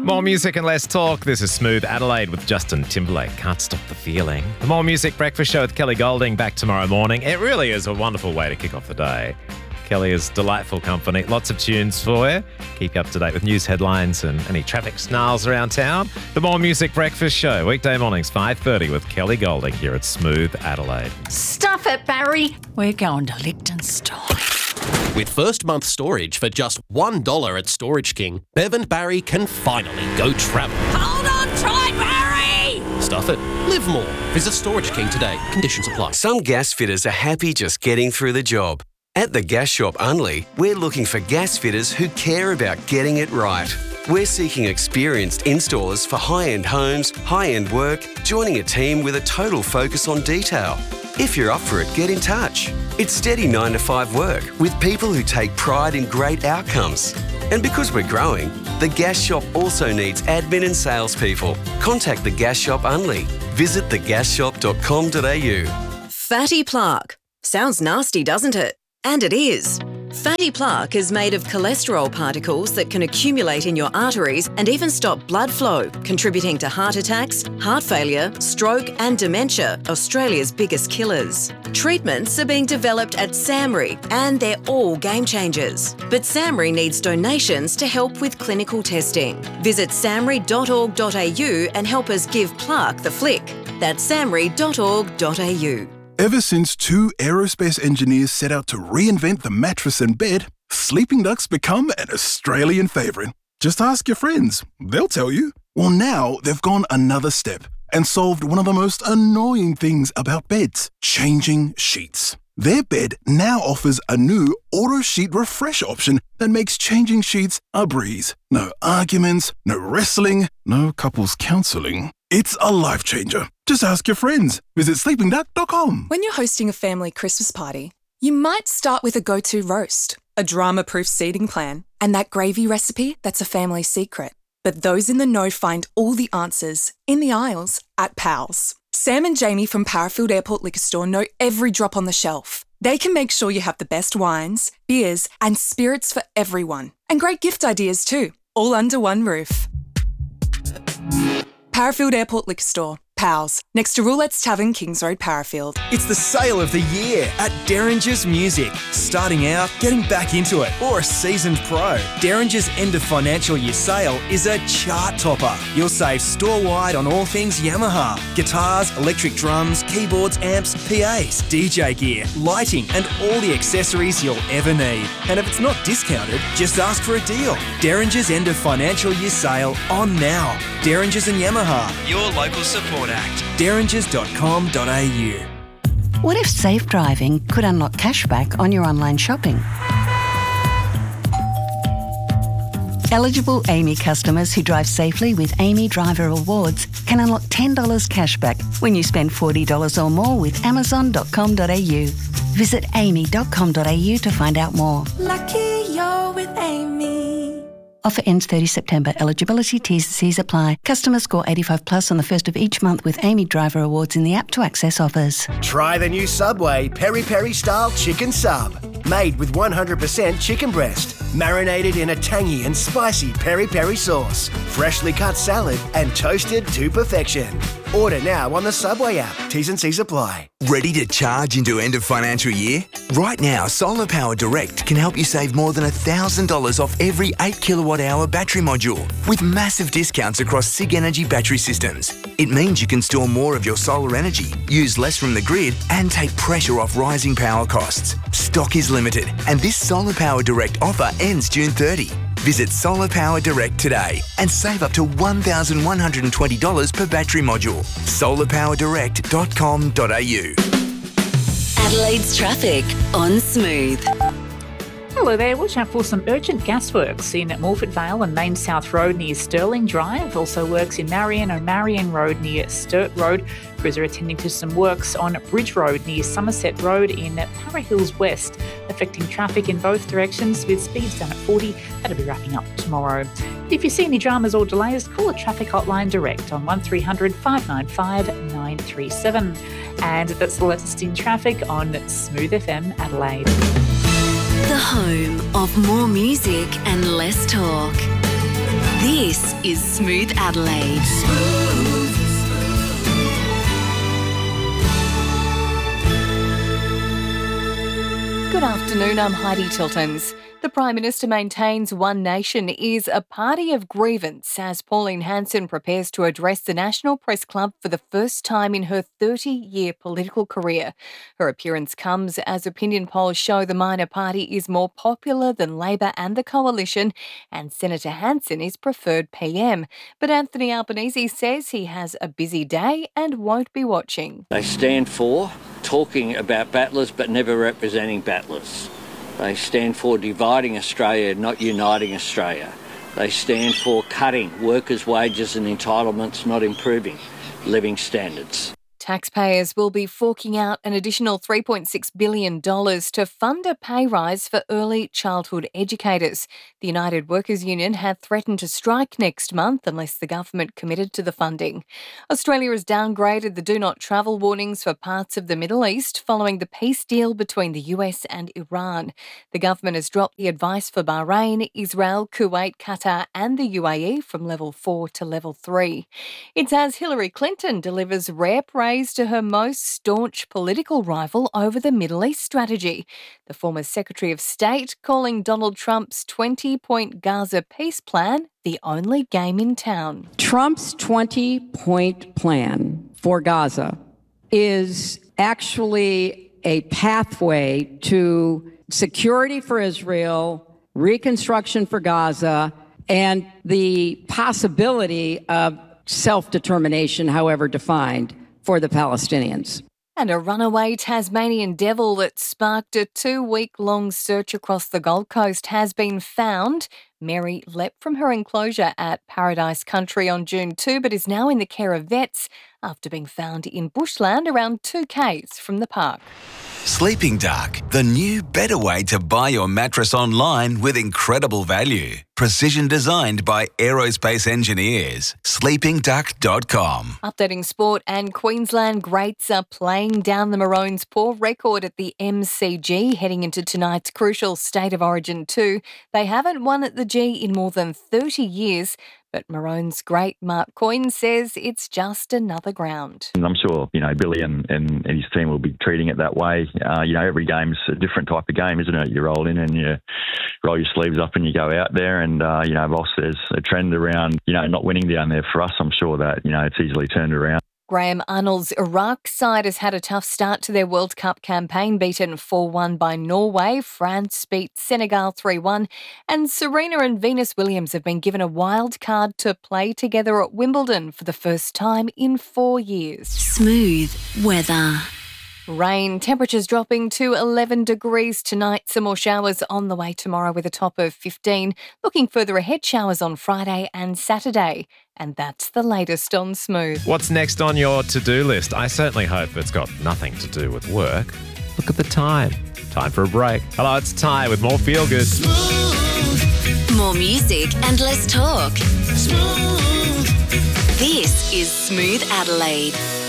More music and less talk. This is Smooth Adelaide with Justin Timberlake. Can't stop the feeling. The More Music Breakfast Show with Kelly Golding back tomorrow morning. It really is a wonderful way to kick off the day. Kelly is delightful company. Lots of tunes for you. Keep you up to date with news headlines and any traffic snarls around town. The More Music Breakfast Show, weekday mornings, 5:30 with Kelly Golding here at Smooth Adelaide. Stuff it, Barry. We're going to Liechtenstein. With first month storage for just $1 at Storage King, Bev and Barry can finally go travel. Hold on tight, Barry! Stuff it. Live more. Visit Storage King today. Conditions apply. Some gas fitters are happy just getting through the job. At the Gas Shop Unley, we're looking for gas fitters who care about getting it right. We're seeking experienced installers for high-end homes, high-end work, joining a team with a total focus on detail. If you're up for it, get in touch. It's steady 9 to 5 work with people who take pride in great outcomes. And because we're growing, the Gas Shop also needs admin and salespeople. Contact the Gas Shop Unley. Visit thegasshop.com.au. Fatty plaque. Sounds nasty, doesn't it? And it is. Fatty plaque is made of cholesterol particles that can accumulate in your arteries and even stop blood flow, contributing to heart attacks, heart failure, stroke and dementia, Australia's biggest killers. Treatments are being developed at SAMRI and they're all game changers. But SAMRI needs donations to help with clinical testing. Visit samri.org.au and help us give plaque the flick. That's samri.org.au. Ever since two aerospace engineers set out to reinvent the mattress and bed, Sleeping Duck's become an Australian favourite. Just ask your friends, they'll tell you. Well, now they've gone another step and solved one of the most annoying things about beds, changing sheets. Their bed now offers a new auto sheet refresh option that makes changing sheets a breeze. No arguments, no wrestling, no couples counselling. It's a life changer. Just ask your friends. Visit sleepingduck.com. When you're hosting a family Christmas party, you might start with a go-to roast, a drama-proof seating plan, and that gravy recipe that's a family secret. But those in the know find all the answers in the aisles at Pals. Sam and Jamie from Parafield Airport Liquor Store know every drop on the shelf. They can make sure you have the best wines, beers, and spirits for everyone. And great gift ideas too, all under one roof. Parafield Airport Liquor Store. Pals, next to Roulette's Tavern, Kings Road, Parafield. It's the sale of the year at Derringer's Music. Starting out, getting back into it, or a seasoned pro. Derringer's end of financial year sale is a chart topper. You'll save store-wide on all things Yamaha. Guitars, electric drums, keyboards, amps, PAs, DJ gear, lighting, and all the accessories you'll ever need. And if it's not discounted, just ask for a deal. Derringer's end of financial year sale on now. Derringer's and Yamaha, your local support act. Derringers.com.au. What if safe driving could unlock cashback on your online shopping? Eligible AAMI customers who drive safely with AAMI Driver Rewards can unlock $10 cashback when you spend $40 or more with Amazon.com.au. Visit AAMI.com.au to find out more. Lucky you're with AAMI. Offer ends 30 September. Eligibility T's and C's apply. Customers score 85 plus on the first of each month with AAMI Driver Awards in the app to access offers. Try the new Subway Peri Peri Style Chicken Sub. Made with 100% chicken breast. Marinated in a tangy and spicy peri peri sauce. Freshly cut salad and toasted to perfection. Order now on the Subway app. T's and C's apply. Ready to charge into end of financial year? Right now, Solar Power Direct can help you save more than $1,000 off every 8 kilowatt hour battery module with massive discounts across SIG Energy battery systems. It means you can store more of your solar energy, use less from the grid, and take pressure off rising power costs. Stock is limited, and this Solar Power Direct offer ends June 30. Visit Solar Power Direct today and save up to $1,120 per battery module. solarpowerdirect.com.au. Adelaide's traffic on Smooth. Hello there, watch out for some urgent gasworks in Morford Vale and Main South Road near Stirling Drive. Also works in Marion and Marion Road near Sturt Road. Crews are attending to some works on Bridge Road near Somerset Road in Para Hills West, affecting traffic in both directions with speeds down at 40. That'll be wrapping up tomorrow. If you see any dramas or delays, call a traffic hotline direct on 1300 595 937. And that's the latest in traffic on Smooth FM Adelaide. The home of more music and less talk. This is Smooth Adelaide. Good afternoon, I'm Heidi Tiltons. The Prime Minister maintains One Nation is a party of grievance as Pauline Hanson prepares to address the National Press Club for the first time in her 30-year political career. Her appearance comes as opinion polls show the minor party is more popular than Labor and the Coalition, and Senator Hanson is preferred PM. But Anthony Albanese says he has a busy day and won't be watching. They stand for talking about battlers but never representing battlers. They stand for dividing Australia, not uniting Australia. They stand for cutting workers' wages and entitlements, not improving living standards. Taxpayers will be forking out an additional $3.6 billion to fund a pay rise for early childhood educators. The United Workers Union had threatened to strike next month unless the government committed to the funding. Australia has downgraded the do not travel warnings for parts of the Middle East following the peace deal between the US and Iran. The government has dropped the advice for Bahrain, Israel, Kuwait, Qatar and the UAE from level 4 to level 3. It's as Hillary Clinton delivers rare praise to her most staunch political rival over the Middle East strategy. The former Secretary of State calling Donald Trump's 20-point Gaza peace plan the only game in town. Trump's 20-point plan for Gaza is actually a pathway to security for Israel, reconstruction for Gaza, and the possibility of self-determination, however defined, for the Palestinians. And a runaway Tasmanian devil that sparked a 2-week-long search across the Gold Coast has been found. Mary leapt from her enclosure at Paradise Country on June 2, but is now in the care of vets after being found in bushland around 2 k's from the park. Sleeping Dark, the new, better way to buy your mattress online with incredible value. Precision designed by aerospace engineers. sleepingduck.com. Updating sport, and Queensland greats are playing down the Maroons' poor record at the MCG heading into tonight's crucial State of Origin 2. They haven't won at the G in more than 30 years, but Maroons great Mark Coyne says it's just another ground. And I'm sure, Billy and his team will be treating it that way. Every game's a different type of game, isn't it? You roll in and you roll your sleeves up and you go out there. And, whilst there's a trend around, not winning down there for us, I'm sure that, it's easily turned around. Graham Arnold's Iraq side has had a tough start to their World Cup campaign, beaten 4-1 by Norway. France beat Senegal 3-1. And Serena and Venus Williams have been given a wild card to play together at Wimbledon for the first time in 4 years. Smooth weather. Rain, temperatures dropping to 11 degrees tonight. Some more showers on the way tomorrow with a top of 15. Looking further ahead, showers on Friday and Saturday. And that's the latest on Smooth. What's next on your to-do list? I certainly hope it's got nothing to do with work. Look at the time. Time for a break. Hello, it's Ty with more Feel Good. Smooth. More music and less talk. Smooth. This is Smooth Adelaide.